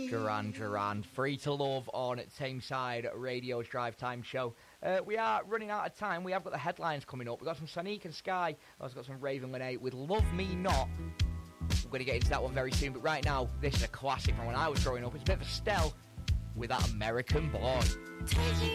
Duran, Free to Love on Tameside Radio's Drive Time Show. We are running out of time. We have got the headlines coming up. We've got some Sonique and Sky. We've also got some Raven Lene with Love Me Not. We're going to get into that one very soon. But right now, this is a classic from when I was growing up. It's a bit of Estelle with That American Boy. Taking